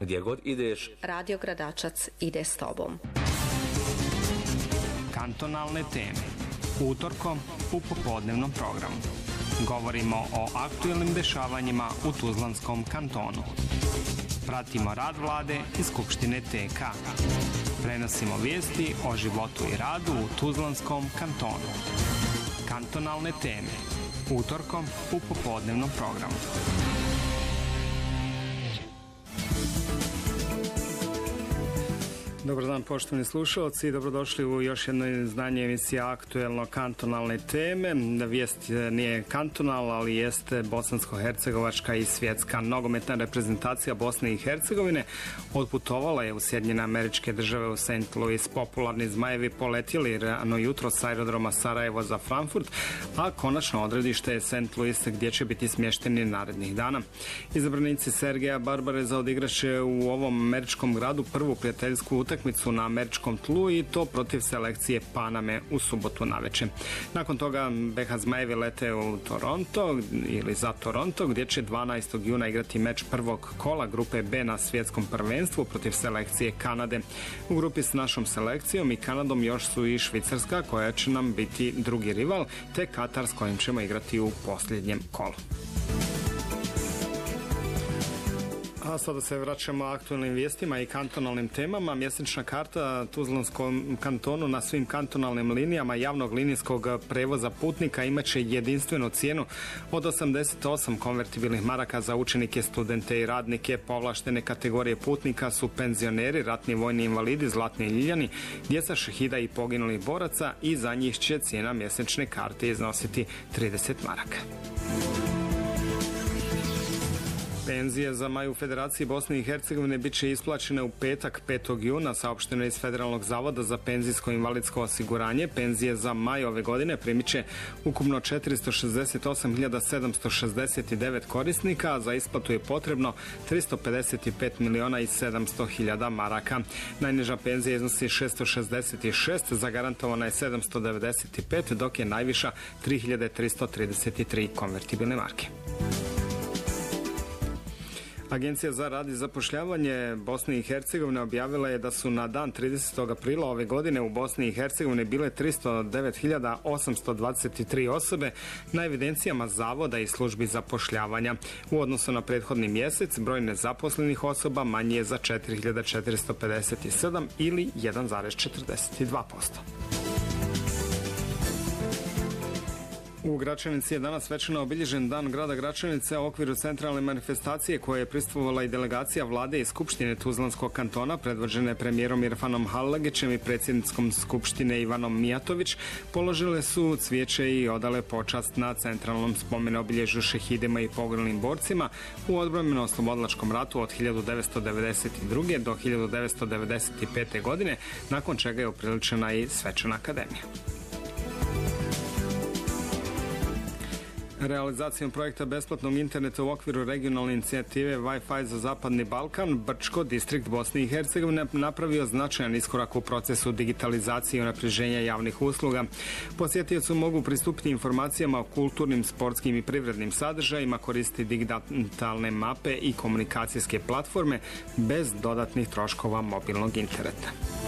Gdje god ideš, Radio Gradačac ide s tobom. Kantonalne teme. Utorkom u popodnevnom programu. Govorimo o aktuelnim dešavanjima u Tuzlanskom kantonu. Pratimo rad vlade i Skupštine TK. Prenosimo vijesti o životu i radu u Tuzlanskom kantonu. Kantonalne teme. Utorkom u popodnevnom programu. Dobar dan, poštovani slušalci, dobrodošli u još jedno izdanje emisije Aktuelno kantonalne teme. Vijest nije kantonal, ali jeste bosansko-hercegovačka i svjetska nogometna reprezentacija Bosne i Hercegovine odputovala je u Sjedinjene Američke Države u St. Louis. Popularni zmajevi poletjeli rano jutro s aerodroma Sarajevo za Frankfurt, a konačno odredište je St. Louis gdje će biti smješteni narednih dana. Izabranici Sergeja Barbareza odigraće u ovom američkom gradu prvu prijateljsku utakmicu na američkom tlu i to protiv selekcije Paname u subotu navečer. Nakon toga BH Zmajevi lete u Toronto ili za Toronto gdje će 12. juna igrati meč prvog kola grupe B na svjetskom prvenstvu protiv selekcije Kanade. U grupi s našom selekcijom i Kanadom još su i Švicarska koja će nam biti drugi rival, te Katar s kojim ćemo igrati u posljednjem kolu. A sada se vraćamo aktualnim vijestima i kantonalnim temama. Mjesečna karta Tuzlanskom kantonu na svim kantonalnim linijama javnog linijskog prevoza putnika imaće jedinstvenu cijenu od 88 konvertibilnih maraka za učenike, studente i radnike. Povlaštene kategorije putnika su penzioneri, ratni vojni invalidi, zlatni ljiljani, djeca šehida i poginulih boraca i za njih će cijena mjesečne karte iznositi 30 maraka. Penzije za maj u Federaciji Bosne i Hercegovine bit će isplaćene u petak 5. juna, saopšteno iz Federalnog zavoda za penzijsko i invalidsko osiguranje. Penzije za maj ove godine primit će ukupno 468.769 korisnika, a za isplatu je potrebno 355 miliona i 700 hiljada maraka. Najniža penzija iznosi 666, zagarantovana je 795, dok je najviša 3333 konvertibilne marke. Agencija za rad i zapošljavanje Bosne i Hercegovine objavila je da su na dan 30. aprila ove godine u Bosni i Hercegovini bile 309.823 osobe na evidencijama zavoda i službi zapošljavanja. U odnosu na prethodni mjesec broj nezaposlenih osoba manji je za 4.457 ili 1,42%. U Gračanici je danas svečano obilježen dan grada Gračanice u okviru centralne manifestacije koje je pristupila i delegacija vlade i Skupštine Tuzlanskog kantona predvođene premijerom Irfanom Halagićem i predsjednicom Skupštine Ivanom Mijatović. Položile su cvijeće i odale počast na centralnom spomen obilježju šehidima i poginulim borcima u odbrambeno-oslobodilačkom ratu od 1992. do 1995. godine, nakon čega je upriličena i svečana akademija. Realizacijom projekta besplatnog interneta u okviru regionalne inicijative Wi-Fi za Zapadni Balkan, Brčko, distrikt Bosne i Hercegovine, napravio značajan iskorak u procesu digitalizacije i unapređenja javnih usluga. Posjetioci mogu pristupiti informacijama o kulturnim, sportskim i privrednim sadržajima, koristiti digitalne mape i komunikacijske platforme bez dodatnih troškova mobilnog interneta.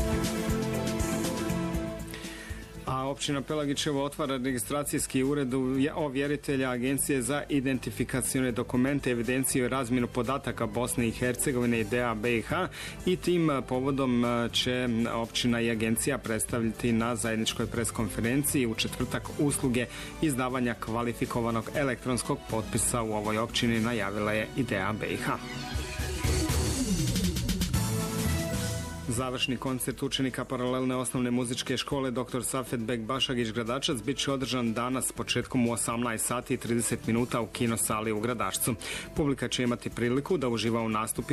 A općina Pelagićevo otvara registracijski ured ovjeritelja Agencije za identifikacione dokumente, evidenciju i razmjenu podataka Bosne i Hercegovine i DA BiH i tim povodom će općina i agencija predstaviti na zajedničkoj preskonferenciji u četvrtak usluge izdavanja kvalifikovanog elektronskog potpisa u ovoj općini, najavila je i DA BiH. Završni koncert učenika paralelne osnovne muzičke škole Dr. Safet Bek Bašagić Gradačac bit će održan danas početkom u 18 sati i 30 minuta u kinosali u Gradačcu. Publika će imati priliku da uživa u nastupi